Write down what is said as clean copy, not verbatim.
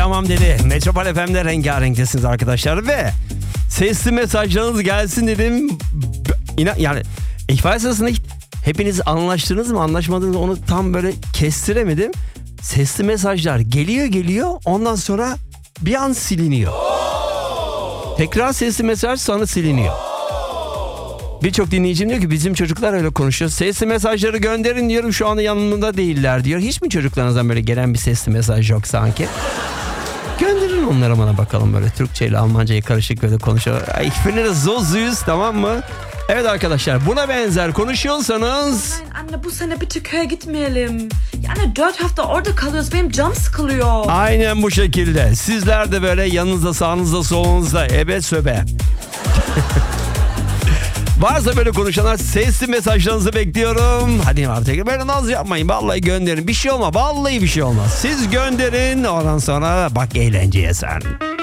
tamam dedi. Metropol FM'de rengarenktesiniz arkadaşlar ve sesli mesajlarınız gelsin dedim. Yani ihbar sırasında hepiniz anlaştınız mı anlaşmadınız mı onu tam böyle kestiremedim. Sesli mesajlar geliyor ondan sonra bir an siliniyor. Tekrar sesli mesaj sonra siliniyor. Birçok dinleyicim diyor ki bizim çocuklar öyle konuşuyor. Sesli mesajları gönderin diyorum, şu anda yanımda değiller diyor. Hiç mi çocuklarınızdan böyle gelen bir sesli mesaj yok sanki? Gönderin onlara, bana bakalım, böyle Türkçe ile Almancayı karışık böyle konuşuyor. Ich bin so süß, tamam mı? Evet arkadaşlar, buna benzer konuşuyorsanız... Nein anne, bu sene bitte köye gitmeyelim. Yani 4 hafta orada kalıyoruz, benim canım sıkılıyor. Aynen bu şekilde. Sizler de böyle yanınızda, sağınızda, solunuzda ebe söbe. Varsa böyle konuşanlar, sesli mesajlarınızı bekliyorum. Hadi artık böyle naz yapmayın. Vallahi gönderin. Bir şey olmaz. Vallahi bir şey olmaz. Siz gönderin. Ondan sonra bak eğlenceye sen.